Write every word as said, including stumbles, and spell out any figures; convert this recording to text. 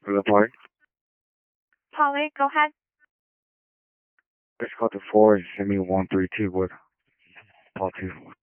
Hello, Park. Polly, go ahead. Let's call to four, send me one three two with Paul two.